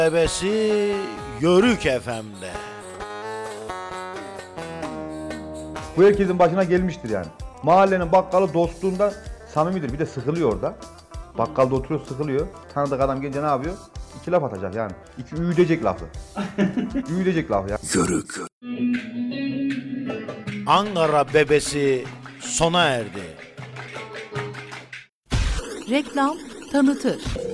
Bebesi Yörük FM'de. Bu herkesin başına gelmiştir yani. Mahallenin bakkalı dostluğundan samimidir. Bir de sıkılıyor orada. Bakkalda oturuyor, sıkılıyor. Tanıdık adam gelince ne yapıyor? İki laf atacak yani. İki üyüdecek lafı. Üyüdecek lafı ya. Yörük. Ankara bebesi sona erdi. Reklam tanıtır.